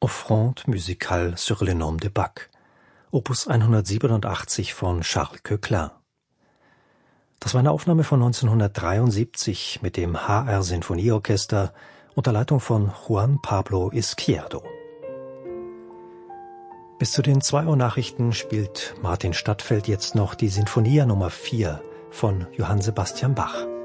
Offrande musicale sur le nom de Bach, Opus 187 von Charles Koechlin. Das war eine Aufnahme von 1973 mit dem HR Sinfonieorchester unter Leitung von Juan Pablo Izquierdo. Bis zu den 2 Uhr Nachrichten spielt Martin Stadtfeld jetzt noch die Sinfonia Nummer 4 von Johann Sebastian Bach.